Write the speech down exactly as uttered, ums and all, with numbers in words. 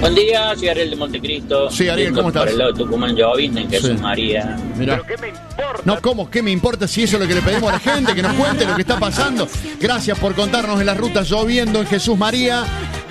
Buen día, soy Ariel de Montecristo. Sí, Ariel, ¿cómo estás? Por el lado de Tucumán, lloviendo en Jesús Sí. María. Mirá. ¿Pero qué me importa? No, ¿cómo? ¿Qué me importa si eso es lo que le pedimos a la gente? Que nos cuente lo que está pasando. Gracias por contarnos en las rutas lloviendo en Jesús María.